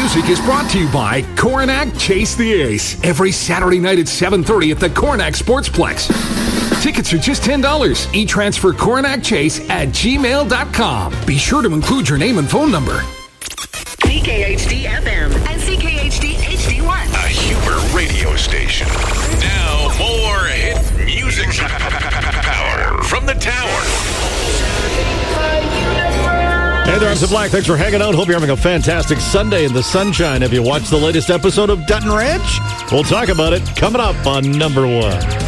music is brought to you by Coronach Chase the Ace. Every Saturday night at 7:30 at the Coronach Sportsplex. Tickets are just $10. E-transfer CoronachChase@gmail.com. Be sure to include your name and phone number. CKHD FM and CKHD HD1. A humor radio station. Now more hit music power from the tower. Hey there, I'm Zip Black. Thanks for hanging out. Hope you're having a fantastic Sunday in the sunshine. Have you watched the latest episode of Dutton Ranch? We'll talk about it coming up on number one.